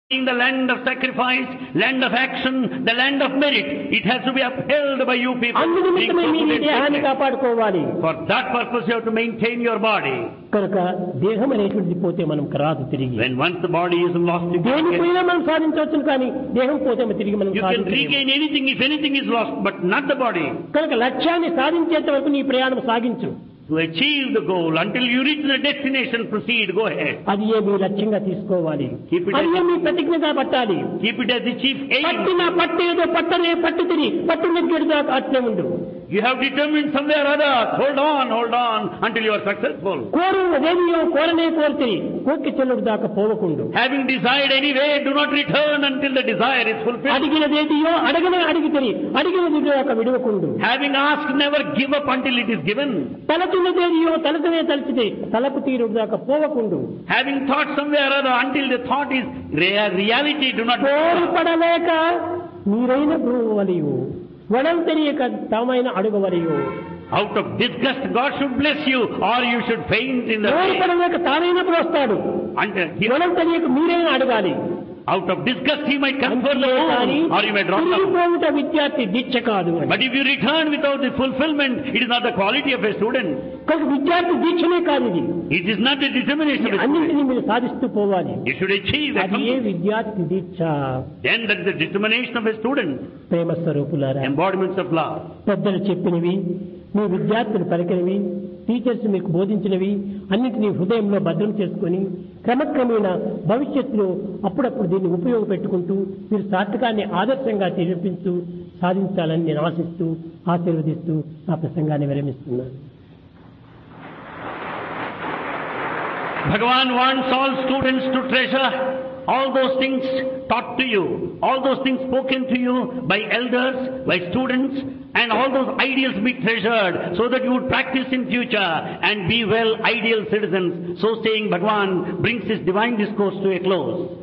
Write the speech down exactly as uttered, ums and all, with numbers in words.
In the land of sacrifice, land of action, the land of merit, it has to be upheld by you people. అందు నిమిత్తమే మీరు ఈ దేహాన్ని కాపాడుకోవాలి. For that purpose you have to maintain your body. కనుక దేహం అనేటువంటిది పోతే మనం రాదు తిరిగి. When once the body is lost, you దేని పోయినా మనం సాధించవచ్చు, కానీ దేహం పోతే తిరిగి మనం you can regain anything if anything is lost, but not the body. కనుక లక్ష్యాన్ని సాధించేంత వరకు నీ ప్రయాణం సాగించు. To achieve the goal, until you reach the destination, proceed, go ahead. అది ఏ మీ లక్ష్యంగా తీసుకోవాలి. Keep it అది ఏ మీ ప్రతిజ్ఞగా పట్టాలి. Keep it as the chief aim. పట్టిన పట్టేదో పట్టనే పట్టు తిని పట్టు నెగ్గేదా అట్లే ఉండు. You have determined somewhere or other. Hold on, hold on until you are successful. కోరు దేనియో కోరనే కోరితే కోకి చెల్లుడు దాకా పోవకుండు. Having desired anyway, do not return until the desire is fulfilled. అడిగినదేదియో అడగనే అడిగితే అడిగినది దాకా విడవకుండు. Having asked, never give up until it is given. తలచున్నదేదియో తలచనే తలచితే తలపు తీరుడు దాకా పోవకుండు. Having thought somewhere or other until the thought is reality, do not. కోరుపడలేక మీరైన బ్రోవలియు వడం తెలియక తామైన అడుగవలియు. Out of disgust, God should bless you, or you should faint in the way. కోరుపడలేక తానైనా బ్రోస్తాడు. Until వడం తెలియక మీరైనా అడగాలి. Out of disgust he might confer the loan, or you may drop the విద్యార్థి దీక్ష కాదు. But if you return without the fulfillment, it is not the quality of a student. కనుక విద్యార్థి దీక్షనే కాదు ఇది. It is not the determination of a student. అన్నింటినీ మీరు సాధిస్తూ పోవాలి. You should achieve that. అది ఏ విద్యార్థి దీక్ష. Then that is the determination of a student. ప్రేమ స్వరూపులారా, embodiments of love. పెద్దలు చెప్పినవి, మీ విద్యార్థులు పలికినవి, టీచర్స్ మీకు బోధించినవి అన్నింటినీ హృదయంలో భద్రం చేసుకుని క్రమక్రమేణా భవిష్యత్తులో అప్పుడప్పుడు దీన్ని ఉపయోగపెట్టుకుంటూ మీరు సార్థకాన్ని ఆదర్శంగా నిరూపిస్తూ సాధించాలని నేను ఆశిస్తూ ఆశీర్వదిస్తూ నా ప్రసంగాన్ని విరమిస్తున్నాను. Bhagavan wants all students to treasure all those things taught to you, all those things spoken to you by elders, by students, and all those ideals be treasured so that you would practice in future and be well ideal citizens. So saying, Bhagavan brings his divine discourse to a close.